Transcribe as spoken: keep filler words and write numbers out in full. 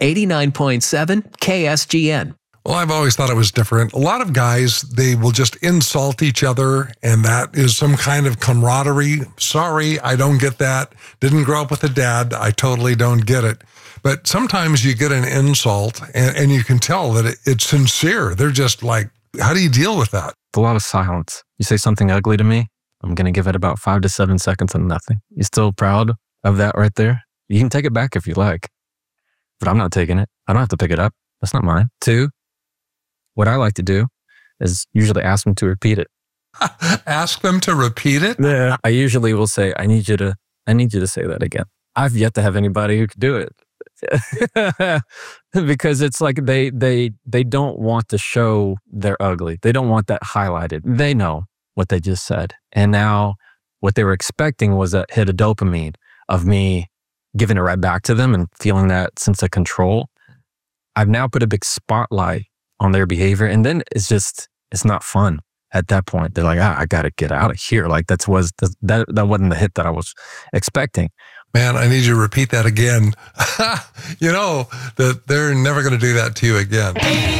eighty-nine point seven K S G N. Well, I've always thought it was different. A lot of guys, they will just insult each other, and that is some kind of camaraderie. Sorry, I don't get that. Didn't grow up with a dad. I totally don't get it. But sometimes you get an insult, and, and you can tell that it, it's sincere. They're just like, how do you deal with that? A lot of silence. You say something ugly to me, I'm going to give it about five to seven seconds and nothing. You still proud of that right there? You can take it back if you like, but I'm not taking it. I don't have to pick it up. That's not mine. Two, what I like to do is usually ask them to repeat it. Ask them to repeat it? Yeah. I usually will say, I need you to, I need you to say that again. I've yet to have anybody who could do it. Because it's like they, they, they don't want to show they're ugly. They don't want that highlighted. They know what they just said. And now what they were expecting was that hit of dopamine of me giving it right back to them and feeling that sense of control. I've now put a big spotlight on their behavior. And then it's just, it's not fun at that point. They're like, ah, I got to get out of here. Like that's was, that, that wasn't the hit that I was expecting. Man, I need you to repeat that again. You know that they're never going to do that to you again.